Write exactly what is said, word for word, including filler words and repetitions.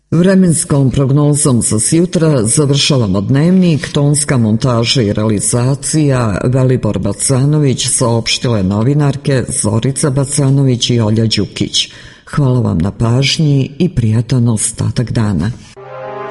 Vremenskom prognozom za sjutra završavamo dnevnik. Tonska montaža i realizacija Velibor Bacanović, saopštile novinarke Zorica Bacanović i Olja Đukić. Hvala vam na pažnji i prijatan ostatak dana.